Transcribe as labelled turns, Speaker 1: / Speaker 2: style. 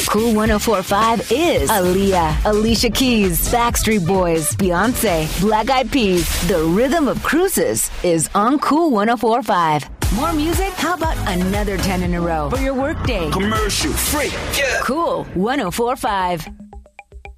Speaker 1: Cool 104.5 is Aaliyah, Alicia Keys, Backstreet Boys, Beyonce, Black Eyed Peas. The rhythm of cruises is on Cool 104.5. More music? How about another 10 in a row for your workday?
Speaker 2: Commercial free. Yeah.
Speaker 1: Cool 104.5.